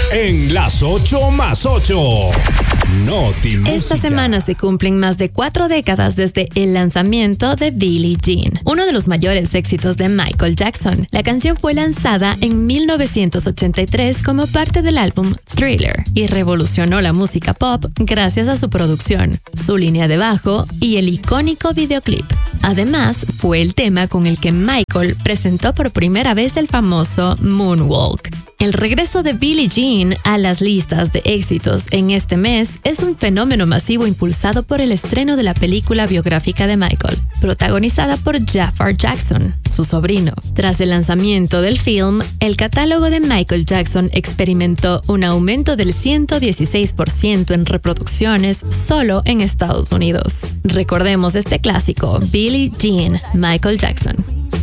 en las 8 más 8. Notimúsica. Esta semana se cumplen más de 4 décadas desde el lanzamiento de Billie Jean, uno de los mayores éxitos de Michael Jackson. La canción fue lanzada en 1983 como parte del álbum Thriller y revolucionó la música pop gracias a su producción, su línea de bajo y el icónico videoclip. Además, fue el tema con el que Michael presentó por primera vez el famoso Moonwalk. El regreso de Billie Jean a las listas de éxitos en este mes es un fenómeno masivo impulsado por el estreno de la película biográfica de Michael, protagonizada por Jafar Jackson, su sobrino. Tras el lanzamiento del film, el catálogo de Michael Jackson experimentó un aumento del 116% en reproducciones solo en Estados Unidos. Recordemos este clásico, Billie Jean, Michael Jackson.